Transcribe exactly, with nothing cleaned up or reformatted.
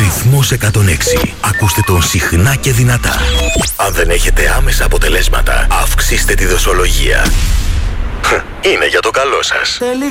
Ρυθμός εκατόν έξι. Ακούστε τον συχνά και δυνατά. Αν δεν έχετε άμεσα αποτελέσματα, αυξήστε τη δοσολογία. Είναι για το καλό σας.